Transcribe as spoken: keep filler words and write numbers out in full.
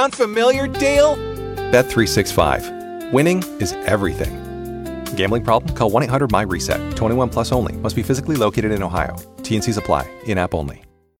Sound familiar, Dale? Bet three sixty-five. Winning is everything. Gambling problem? Call one eight hundred M Y RESET. twenty-one plus only. Must be physically located in Ohio. T N Cs apply. In-app only.